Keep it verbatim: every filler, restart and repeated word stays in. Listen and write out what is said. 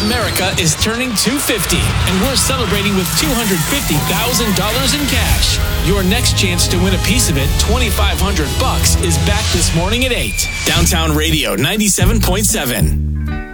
America is turning two hundred fifty, and we're celebrating with two hundred fifty thousand dollars in cash. Your next chance to win a piece of it, twenty-five hundred bucks, is back this morning at eight. Downtown Radio ninety-seven point seven.